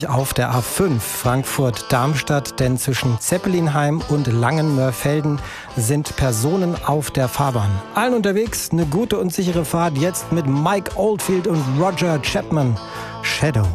Auf der A5 Frankfurt-Darmstadt, denn zwischen Zeppelinheim und Langenmörfelden sind Personen auf der Fahrbahn. Allen unterwegs eine gute und sichere Fahrt, jetzt mit Mike Oldfield und Roger Chapman. Shadow.